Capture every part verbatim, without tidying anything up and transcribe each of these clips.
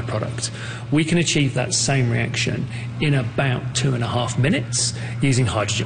product. We can achieve that same reaction in about two and a half minutes using hydrogen.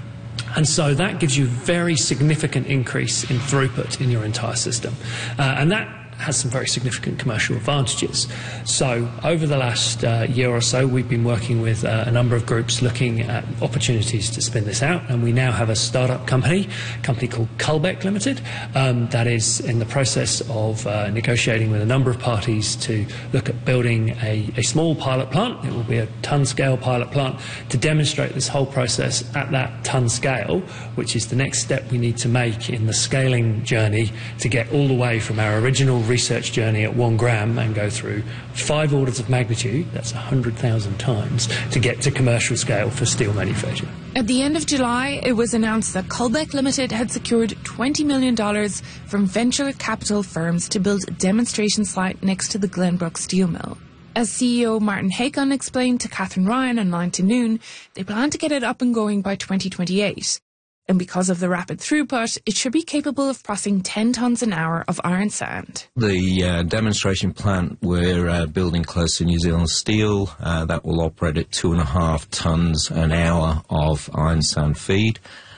And so that gives you a very significant increase in throughput in your entire system. Uh, and that has some very significant commercial advantages. So over the last uh, year or so, we've been working with uh, a number of groups looking at opportunities to spin this out, and we now have a startup company, a company called Culbec Limited, um, that is in the process of uh, negotiating with a number of parties to look at building a, a small pilot plant. It will be a ton-scale pilot plant to demonstrate this whole process at that ton scale, which is the next step we need to make in the scaling journey to get all the way from our original research journey at one gram and go through five orders of magnitude, that's one hundred thousand times, to get to commercial scale for steel manufacture. At the end of July, it was announced that Culbec Limited had secured twenty million dollars from venture capital firms to build a demonstration site next to the Glenbrook steel mill. As C E O Martin Hakon explained to Catherine Ryan on Nine to Noon, they plan to get it up and going by twenty twenty-eight. And because of the rapid throughput, it should be capable of processing ten tonnes an hour of iron sand. The uh, demonstration plant we're uh, building close to New Zealand Steel, uh, that will operate at two and a half tonnes an hour of iron sand feed.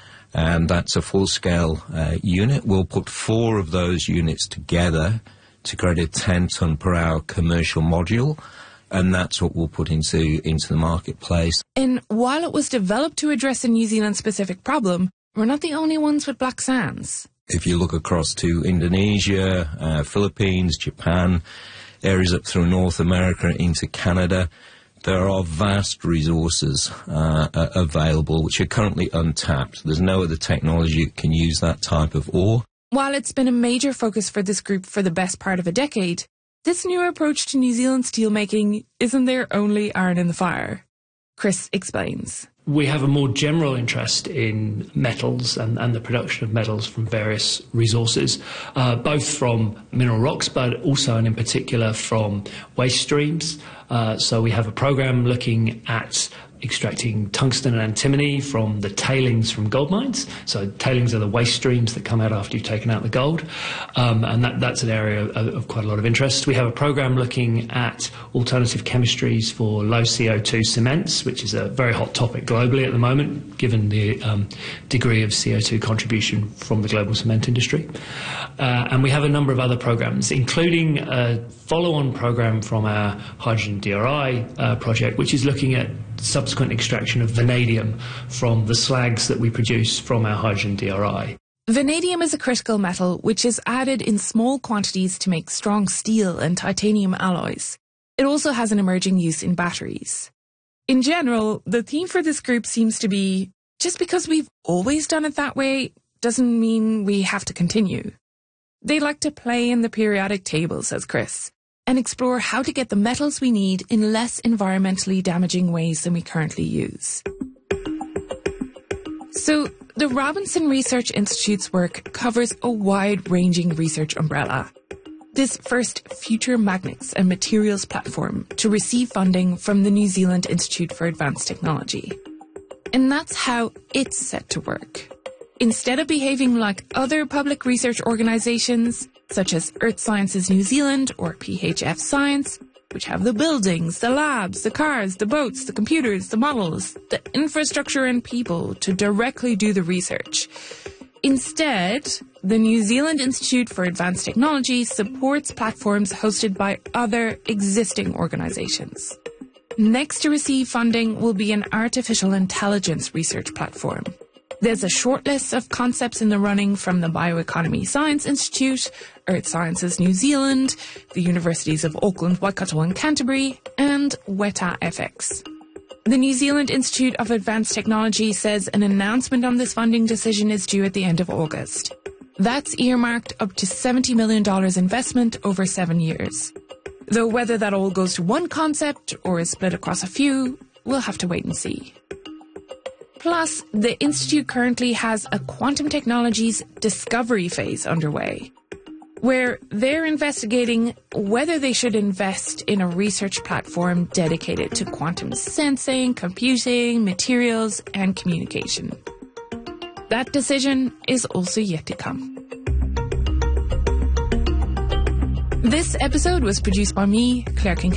And that's a full-scale uh, unit. We'll put four of those units together to create a ten tonne per hour commercial module. And that's what we'll put into, into the marketplace. And while it was developed to address a New Zealand-specific problem, we're not the only ones with black sands. If you look across to Indonesia, uh, Philippines, Japan, areas up through North America into Canada, there are vast resources uh, available which are currently untapped. There's no other technology that can use that type of ore. While it's been a major focus for this group for the best part of a decade, this new approach to New Zealand steelmaking isn't their only iron in the fire. Chris explains. We have a more general interest in metals and, and the production of metals from various resources, uh, both from mineral rocks, but also and in particular from waste streams. Uh, so we have a program looking at extracting tungsten and antimony from the tailings from gold mines. So tailings are the waste streams that come out after you've taken out the gold. Um, and that, that's an area of, of quite a lot of interest. We have a program looking at alternative chemistries for low C O two cements, which is a very hot topic globally at the moment, given the um, degree of C O two contribution from the global cement industry. Uh, and we have a number of other programs, including a follow-on program from our hydrogen D R I uh, project, which is looking at subsequent extraction of vanadium from the slags that we produce from our hydrogen D R I. Vanadium is a critical metal which is added in small quantities to make strong steel and titanium alloys. It also has an emerging use in batteries. In general, the theme for this group seems to be, just because we've always done it that way doesn't mean we have to continue. They like to play in the periodic table, says Chris, and explore how to get the metals we need in less environmentally damaging ways than we currently use. So, the Robinson Research Institute's work covers a wide-ranging research umbrella. This first Future Magnets and Materials platform to receive funding from the New Zealand Institute for Advanced Technology. And that's how it's set to work. Instead of behaving like other public research organisations, such as Earth Sciences New Zealand or P H F Science, which have the buildings, the labs, the cars, the boats, the computers, the models, the infrastructure and people to directly do the research. Instead, the New Zealand Institute for Advanced Technology supports platforms hosted by other existing organisations. Next to receive funding will be an artificial intelligence research platform. There's a shortlist of concepts in the running from the Bioeconomy Science Institute, Earth Sciences New Zealand, the Universities of Auckland, Waikato and Canterbury, and Weta F X. The New Zealand Institute of Advanced Technology says an announcement on this funding decision is due at the end of August. That's earmarked up to seventy million dollars investment over seven years. Though whether that all goes to one concept or is split across a few, we'll have to wait and see. Plus, the Institute currently has a quantum technologies discovery phase underway, where they're investigating whether they should invest in a research platform dedicated to quantum sensing, computing, materials, and communication. That decision is also yet to come. This episode was produced by me, Claire King.